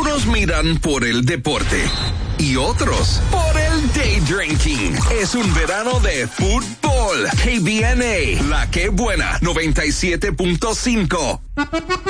Unos miran por el deporte y otros por el day drinking. Es un verano de fútbol. KBNA, la que buena, 97.5.